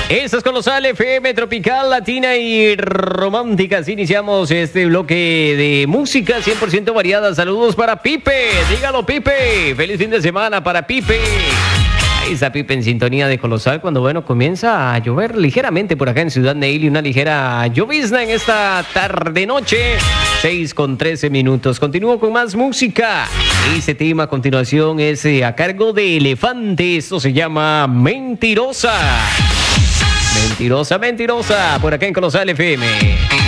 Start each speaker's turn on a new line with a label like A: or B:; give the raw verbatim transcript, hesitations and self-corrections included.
A: Eso es Colosal F M, tropical, latina y romántica. Así iniciamos este bloque de música cien por ciento variada. Saludos para Pipe. Dígalo, Pipe. Feliz fin de semana para Pipe. Ahí está Pipe en sintonía de Colosal cuando, bueno, comienza a llover ligeramente por acá en Ciudad Neily. Una ligera llovizna en esta tarde-noche. seis con trece minutos. Continúo con más música. Este tema a continuación es eh, a cargo de Elefante. Esto se llama Mentirosa. Mentirosa, mentirosa. Por acá en Colosal F M.